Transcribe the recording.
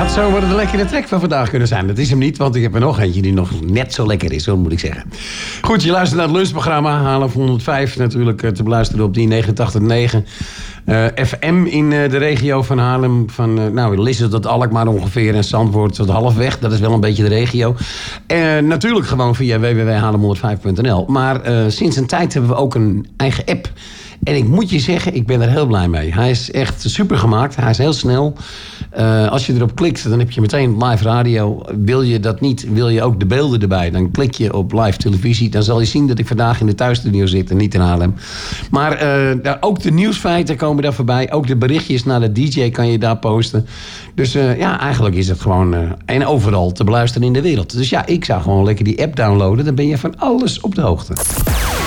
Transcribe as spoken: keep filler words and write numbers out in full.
had zomaar de lekkere track van vandaag kunnen zijn. Dat is hem niet, want ik heb er nog eentje die nog net zo lekker is, zo moet ik zeggen. Goed, je luistert naar het lunchprogramma. Haarlem honderdvijf natuurlijk te beluisteren op die negenentachtig komma negen. Uh, F M in uh, de regio van Haarlem. Van, uh, nou, Lisse tot Alkmaar ongeveer en Zandvoort tot halfweg. Dat is wel een beetje de regio. Uh, natuurlijk gewoon via w w w punt haarlem honderdvijf punt n l. Maar uh, sinds een tijd hebben we ook een eigen app. En ik moet je zeggen, ik ben er heel blij mee. Hij is echt super gemaakt. Hij is heel snel. Uh, als je erop klikt, dan heb je meteen live radio. Wil je dat niet, wil je ook de beelden erbij. Dan klik je op live televisie. Dan zal je zien dat ik vandaag in de thuisstudio zit en niet in Haarlem. Maar uh, ook de nieuwsfeiten komen daar voorbij. Ook de berichtjes naar de D J kan je daar posten. Dus uh, ja, eigenlijk is het gewoon uh, en overal te beluisteren in de wereld. Dus ja, ik zou gewoon lekker die app downloaden. Dan ben je van alles op de hoogte.